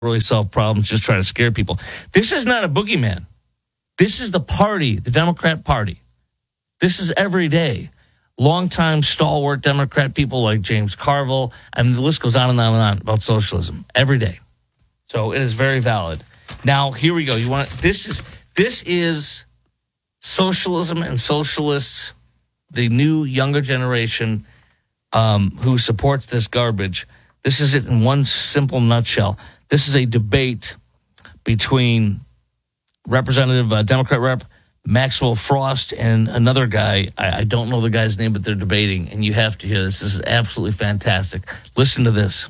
really solve problems, just try to scare people. This is not a boogeyman. This is the party, the Democrat Party. This is every day. Longtime stalwart Democrat people like James Carville, and the list goes on and on and on about socialism every day. So it is very valid. Now, here we go. This is socialism and socialists, the new younger generation who supports this garbage. This is it in one simple nutshell. This is a debate between Representative Democrat Rep Maxwell Frost and another guy. I don't know the guy's name, but they're debating, and you have to hear this. This is absolutely fantastic. Listen to this.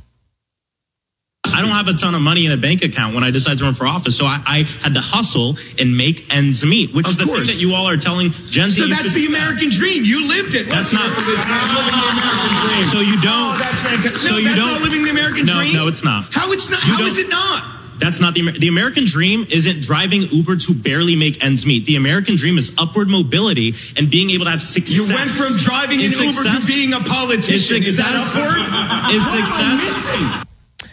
I don't have a ton of money in a bank account when I decided to run for office, so I had to hustle and make ends meet, which is the thing that you all are telling Gen Z. So that's the American dream. You lived it. That's not living the American dream. So you don't. Oh, that's fantastic. So no, you that's don't. not living the American dream. No, it's not. How it's not? How is it not? That's not the American dream. Isn't driving Uber to barely make ends meet. The American dream is upward mobility and being able to have success. You went from driving an Uber to being a politician. Is that upward? Is success?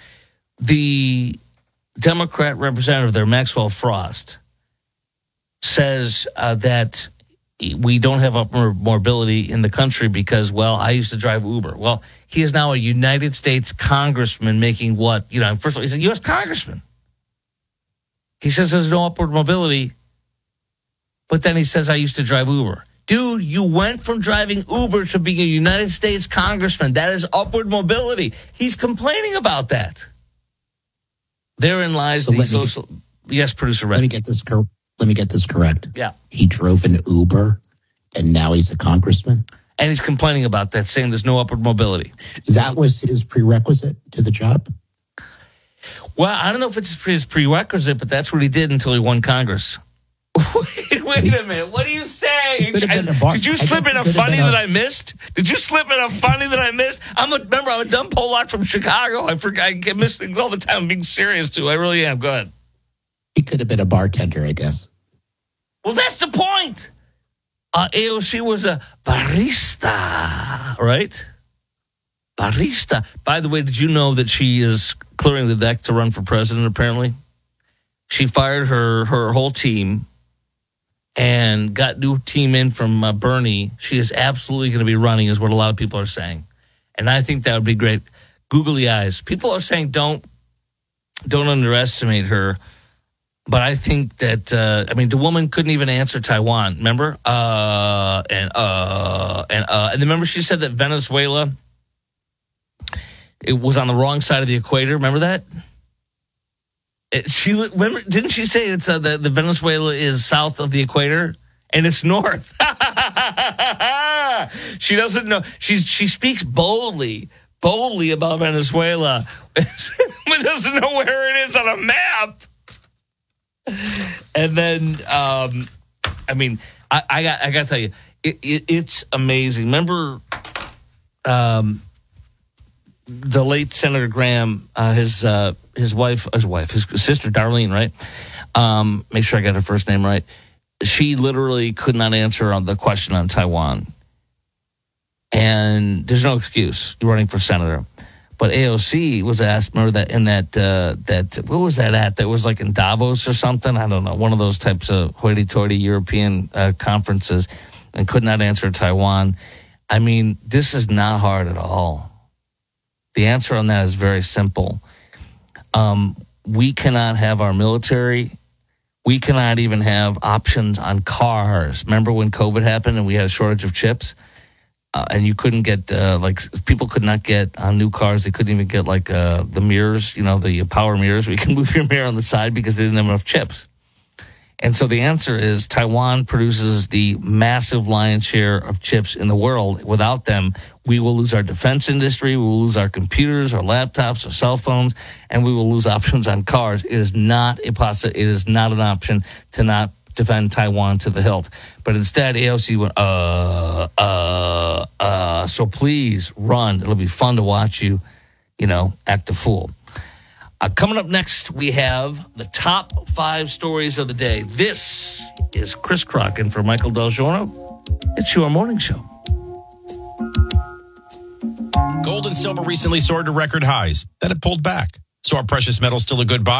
The Democrat representative there, Maxwell Frost, says that we don't have upward mobility in the country because, well, I used to drive Uber. Well, he is now a United States congressman making what? First of all, he's a U.S. congressman. He says there's no upward mobility, but then he says I used to drive Uber. Dude, you went from driving Uber to being a United States congressman. That is upward mobility. He's complaining about that. Therein lies the social. Yes, producer Red. Let me get this correct. Yeah. He drove an Uber, and now he's a congressman? And he's complaining about that, saying there's no upward mobility. That was his prerequisite to the job? Well, I don't know if it's his prerequisite, but that's what he did until he won Congress. Wait a minute. What are you saying? Did you slip in a funny that I missed? Did you slip in a funny that I missed? Remember, I'm a dumb Polak from Chicago. I get missed things all the time. I'm being serious, too. I really am. Go ahead. He could have been a bartender, I guess. Well, that's the point. AOC was a barista, right? Barista. By the way, did you know that she is clearing the deck to run for president, apparently? She fired her whole team and got new team in from Bernie. She is absolutely going to be running, is what a lot of people are saying. And I think that would be great. Googly eyes. People are saying don't underestimate her. But I think that, the woman couldn't even answer Taiwan, remember? And remember she said that Venezuela, it was on the wrong side of the equator. Remember that? Didn't she say it's the Venezuela is south of the equator and it's north? She doesn't know. She speaks boldly about Venezuela, but doesn't know where it is on a map. And then, I got to tell you, it's amazing. Remember, the late Senator Graham, his sister Darlene, right? Make sure I got her first name right. She literally could not answer on the question on Taiwan, and there's no excuse. You're running for senator. But AOC was asked, remember that in that what was that at? That was like in Davos or something? I don't know. One of those types of hoity-toity European conferences, and could not answer Taiwan. I mean, this is not hard at all. The answer on that is very simple. We cannot have our military. We cannot even have options on cars. Remember when COVID happened and we had a shortage of chips? And you couldn't get, people could not get on new cars. They couldn't even get, the mirrors, the power mirrors where you can move your mirror on the side because they didn't have enough chips. And so the answer is Taiwan produces the massive lion's share of chips in the world. Without them, we will lose our defense industry, we will lose our computers, our laptops, our cell phones, and we will lose options on cars. It is not it is not an option to not defend Taiwan to the hilt. But instead, AOC went, so please run. It'll be fun to watch you, act a fool. Coming up next, we have the top 5 stories of the day. This is Chris Crocken for Michael Del Giorno. It's your morning show. Gold and silver recently soared to record highs. Then it pulled back. So are precious metals still a good buy?